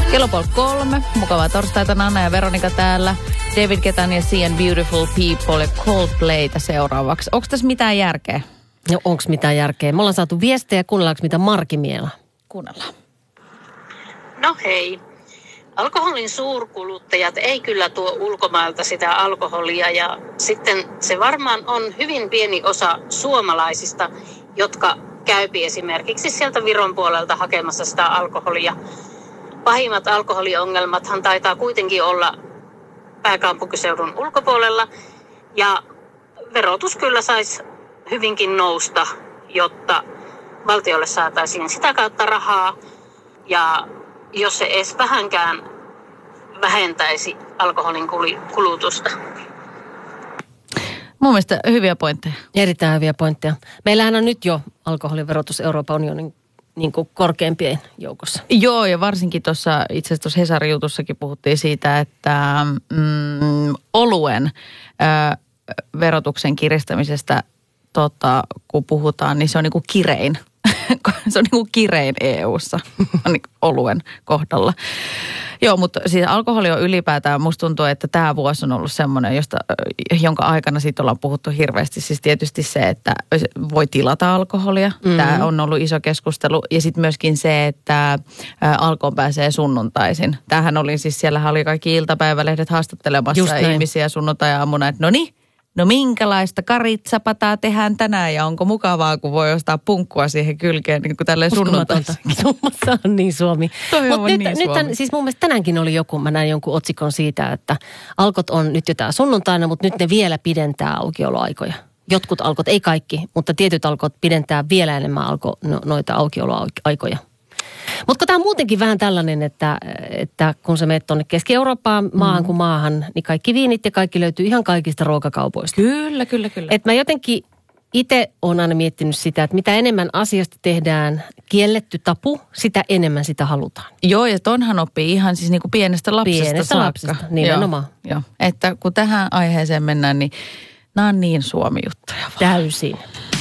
Kello 2:30. Mukavaa torstaita, Anna ja Veronika täällä. David Guettan ja Sea and Beautiful People ja Coldplayta seuraavaksi. Onko tässä mitään järkeä? No onko mitään järkeä? Me ollaan saatu viestejä, kuunnellaanko mitä Marki miela? Kuunnellaan. No hei. Alkoholin suurkuluttajat ei kyllä tuo ulkomailta sitä alkoholia ja sitten se varmaan on hyvin pieni osa suomalaisista, jotka käypi esimerkiksi sieltä Viron puolelta hakemassa sitä alkoholia. Pahimmat alkoholiongelmathan taitaa kuitenkin olla pääkaupunkiseudun ulkopuolella ja verotus kyllä saisi hyvinkin nousta, jotta valtiolle saataisiin sitä kautta rahaa ja jos se edes vähänkään vähentäisi alkoholin kulutusta. Mun mielestä hyviä pointteja. Erittäin hyviä pointteja. Meillähän on nyt jo alkoholiverotus Euroopan unionin niin kuin korkeimpien joukossa. Joo, ja varsinkin tuossa, itse asiassa tuossa Hesarin jutussakin puhuttiin siitä, että oluen verotuksen kiristämisestä, kun puhutaan, niin se on niin kuin kirein. Se on niin kuin kirein EU:ssa oluen kohdalla. Joo, mutta siis alkoholi on ylipäätään, musta tuntuu, että tämä vuosi on ollut semmoinen, jonka aikana siitä ollaan puhuttu hirveästi. Siis tietysti se, että voi tilata alkoholia. Mm-hmm. Tämä on ollut iso keskustelu. Ja sitten myöskin se, että Alkoon pääsee sunnuntaisin. Tämähän oli siis, siellähän oli kaikki iltapäivälehdet haastattelemassa ihmisiä sunnuntai-aamuna, että no minkälaista karitsapataa tehdään tänään ja onko mukavaa, kun voi ostaa punkkua siihen kylkeen niin kuin tälleen sunnuntaissa. Summassa on niin Suomi. Mutta nyt siis mun mielestä tänäänkin oli mä näin jonkun otsikon siitä, että Alkot on nyt jo tää sunnuntaina, mutta nyt ne vielä pidentää aukioloaikoja. Jotkut Alkot, ei kaikki, mutta tietyt Alkot pidentää vielä enemmän noita aukioloaikoja. Mutta tämä on muutenkin vähän tällainen, että kun sä menet tuonne Keski-Eurooppaan maahan kuin maahan, niin kaikki viinit ja kaikki löytyy ihan kaikista ruokakaupoista. Kyllä. Että mä jotenkin itse olen aina miettinyt sitä, että mitä enemmän asiasta tehdään kielletty tapu, sitä enemmän sitä halutaan. Joo, ja tonhan oppii ihan siis niin kuin pienestä lapsesta saakka. Lapsesta, nimenomaan. Joo, että kun tähän aiheeseen mennään, niin nämä on niin Suomi-juttuja vaan. Täysin.